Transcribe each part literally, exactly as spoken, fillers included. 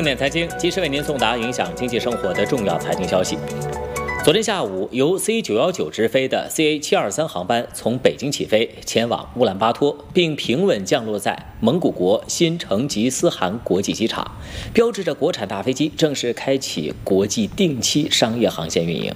盛典财经及时为您送达影响经济生活的重要财经消息。昨天下午，由 C 九一九直飞的 C A 七二三航班从北京起飞，前往乌兰巴托，并平稳降落在蒙古国新成吉思汗国际机场，标志着国产大飞机正式开启国际定期商业航线运营。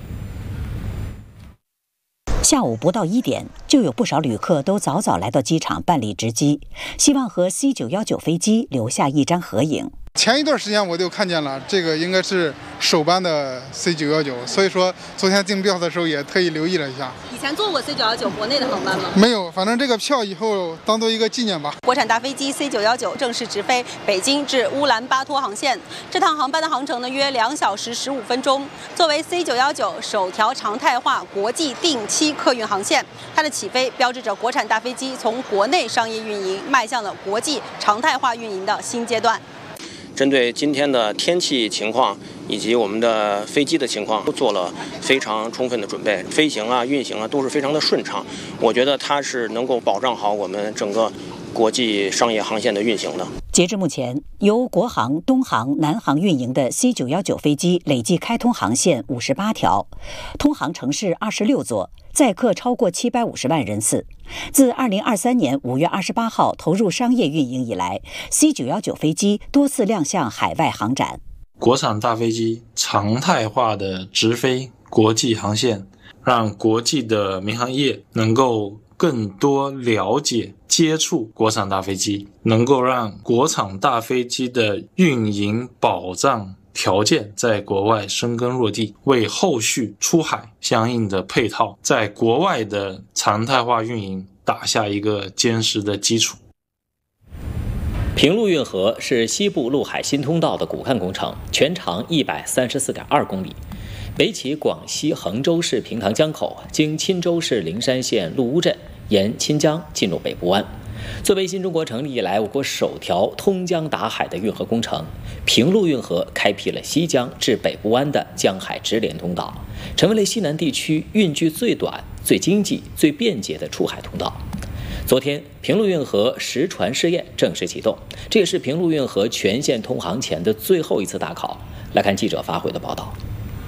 下午不到一点，就有不少旅客都早早来到机场办理值机，希望和 C 九一九飞机留下一张合影。 前一段时间我就看见了，这个应该是首班的 C 九一九，所以说昨天订票的时候也特意留意了一下。 以前坐过 C 九一九国内的航班吗？ 没有，反正这个票以后当做一个纪念吧。 国产大飞机 C 九一九正式直飞北京至乌兰巴托航线，这趟航班的航程呢约两小时十五分钟。作为 C 九一九首条常态化国际定期客运航线，它的起飞标志着国产大飞机从国内商业运营迈向了国际常态化运营的新阶段。 针对今天的天气情况以及我们的飞机的情况，都做了非常充分的准备，飞行啊、运行啊都是非常的顺畅。我觉得它是能够保障好我们整个国际商业航线的运行的。 截至目前，由国航、东航、南航运营的 C 九一九飞机累计开通航线五十八条，通航城市二十六座，载客超过七百五十万人次。自二零二三年五月二十八号投入商业运营以来 ，C 九一九飞机多次亮相海外航展。 国产大飞机常态化的直飞国际航线，让国际的民航业能够更多了解、接触国产大飞机，能够让国产大飞机的运营保障条件在国外生根落地，为后续出海相应的配套，在国外的常态化运营打下一个坚实的基础。 平陆运河是西部陆海新通道的骨干工程，全长一百三十四点二公里，北起广西衡州市平塘江口，经钦州市灵山县陆乌镇，沿钦江进入北部湾。作为新中国成立以来我国首条通江达海的运河工程，平陆运河开辟了西江至北部湾的江海直连通道，成为了西南地区运距最短、最经济、最便捷的出海通道。昨天，平陆运河实船试验正式启动，这也是平陆运河全线通航前的最后一次大考。来看记者发回的报道。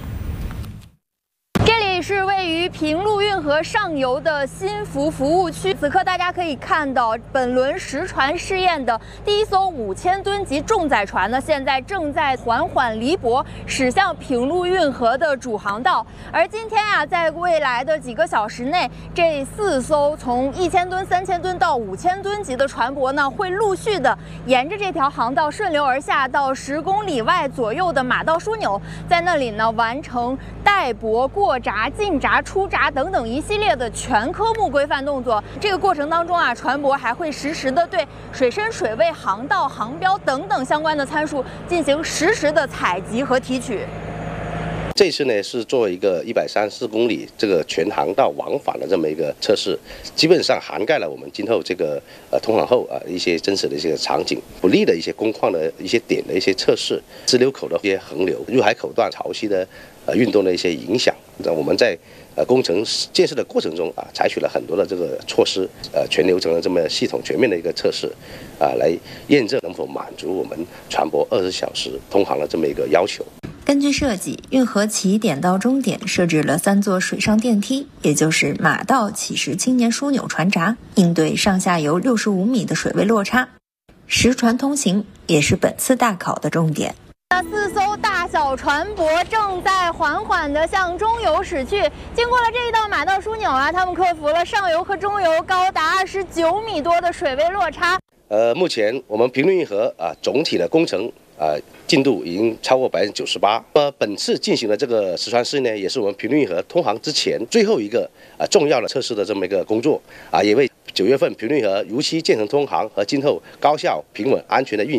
是位于平陆运河上游的新福服务区。此刻大家可以看到，本轮实船试验的第一艘五千吨级重载船呢，现在正在缓缓离泊，驶向平陆运河的主航道。而今天啊，在未来的几个小时内，这四艘从一千吨、三千吨到五千吨级的船舶呢，会陆续的沿着这条航道顺流而下，到十公里外左右的马道枢纽，在那里呢完成待泊、过闸、进闸、出闸等等一系列的全科目规范动作。这个过程当中啊，船舶还会实时的对水深、水位、航道、航标等等相关的参数进行实时的采集和提取。 这次呢是作为一个一百三十四公里这个全航道往返的这么一个测试，基本上涵盖了我们今后这个呃通航后啊一些真实的一些场景，不利的一些工况的一些点的一些测试，支流口的一些横流、入海口段潮汐的呃运动的一些影响。那我们在呃工程建设的过程中啊，采取了很多的这个措施，呃全流程的这么系统全面的一个测试啊，来验证能否满足我们船舶二十小时通航的这么一个要求。 根据设计，运河起点到终点设置了三座水上电梯，也就是马道、起石、青年枢纽船闸，应对上下游六十五米的水位落差。实船通行也是本次大考的重点。 那四艘大小船舶正在缓缓地向中游驶去，经过了这一道马道枢纽啊，他们克服了上游和中游高达二十九米多的水位落差。 呃，目前我们平陆运河啊总体的工程啊进度已经超过百分之九十八。呃，本次进行的这个实船试呢，也是我们平陆运河通航之前最后一个啊重要的测试的这么一个工作啊，也为九月份平陆运河如期建成通航和今后高效、平稳、安全的运行